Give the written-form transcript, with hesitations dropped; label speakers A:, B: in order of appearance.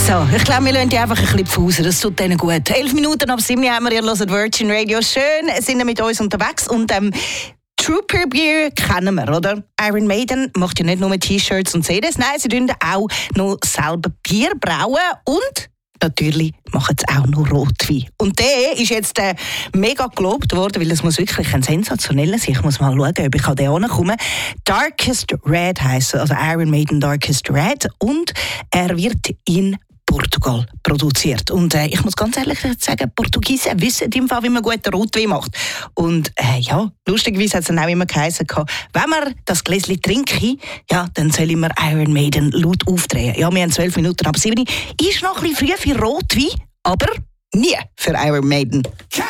A: So, ich glaube, wir lassen die einfach ein bisschen pausen. Das tut denen gut. 11 Minuten ab 7 haben wir, ihr hört Virgin Radio. Schön, sind ihr mit uns unterwegs. Und Trooper Beer kennen wir, oder? Iron Maiden macht ja nicht nur T-Shirts und CDs, nein, sie tun auch noch selber Bier brauen und natürlich machen sie auch noch Rotwein. Und der ist jetzt mega gelobt worden, weil es muss wirklich ein sensationeller sein. Ich muss mal schauen, ob ich an den ankomme. Darkest Red heisst, also Iron Maiden Darkest Red. Und er wird in Portugal produziert. Und ich muss ganz ehrlich sagen, Portugiesen wissen im Fall, wie man guten Rotwein macht. Und ja, lustigerweise hat es dann auch immer geheißen, wenn man das Gläschen trinke, ja, dann soll ich mir Iron Maiden laut aufdrehen. Ja, wir haben 12 Minuten ab 7. Ist noch ein bisschen früh für Rotwein, aber nie für Iron Maiden.